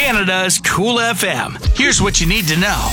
Canada's Cool FM. Here's what you need to know.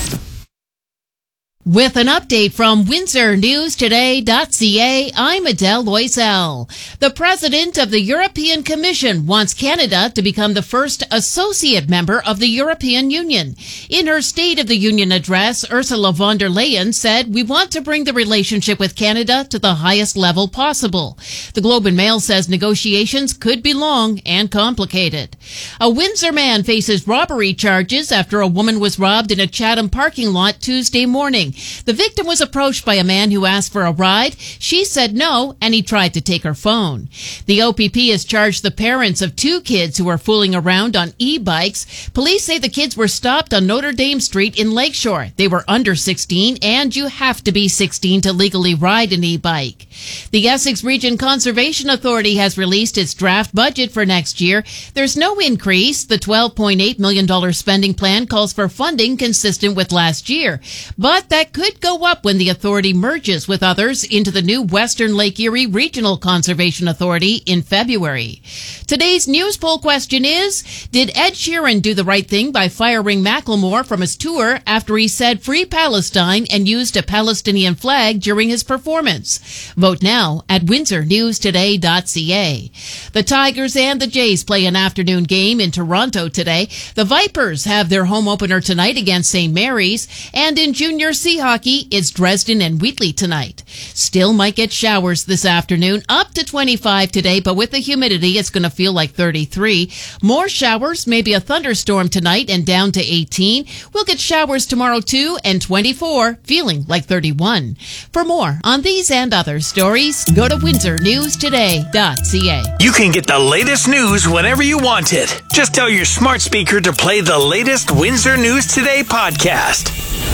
With an update from WindsorNewsToday.ca, I'm Adele Loisel. The president of the European Commission wants Canada to become the first associate member of the European Union. In her State of the Union address, Ursula von der Leyen said, "We want to bring the relationship with Canada to the highest level possible." The Globe and Mail says negotiations could be long and complicated. A Windsor man faces robbery charges after a woman was robbed in a Chatham parking lot Tuesday morning. The victim was approached by a man who asked for a ride. She said no, and he tried to take her phone. The OPP has charged the parents of two kids who were fooling around on e-bikes. Police say the kids were stopped on Notre Dame Street in Lakeshore. They were under 16, and you have to be 16 to legally ride an e-bike. The Essex Region Conservation Authority has released its draft budget for next year. There's no increase. The $12.8 million spending plan calls for funding consistent with last year, but that could go up when the authority merges with others into the new Western Lake Erie Regional Conservation Authority in February. Today's news poll question is, did Ed Sheeran do the right thing by firing Macklemore from his tour after he said Free Palestine and used a Palestinian flag during his performance? Vote now at WindsorNewsToday.ca. The Tigers and the Jays play an afternoon game in Toronto today. The Vipers have their home opener tonight against St. Mary's, and in Junior C hockey, it's Dresden and Wheatley tonight. Still might get showers this afternoon, up to 25 today, but with the humidity, it's going to feel like 33. More showers, maybe a thunderstorm tonight and down to 18. We'll get showers tomorrow too, and 24, feeling like 31. For more on these and other stories, go to WindsorNewsToday.ca. You can get the latest news whenever you want it. Just tell your smart speaker to play the latest Windsor News Today podcast.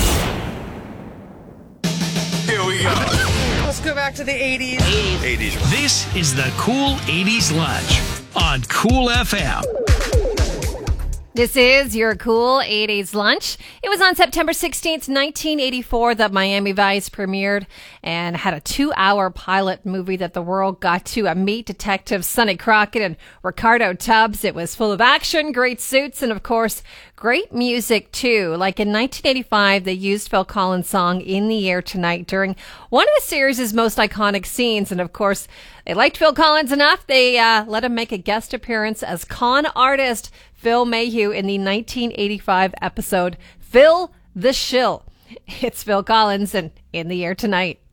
Here we go. Let's go back to the 80s. 80s. This is the Cool 80s Lunch on Cool FM. This is your Cool 80s Lunch. It was on September 16th, 1984 that Miami Vice premiered and had a 2-hour pilot movie that the world got to meet Detectives Sonny Crockett and Ricardo Tubbs. It was full of action, great suits, and of course, great music too. Like in 1985, they used Phil Collins' song In the Air Tonight during one of the series' most iconic scenes. And of course, they liked Phil Collins enough, they let him make a guest appearance as con artist Phil Mayhew in the 1985 episode Phil the Shill. It's Phil Collins and In the Air Tonight.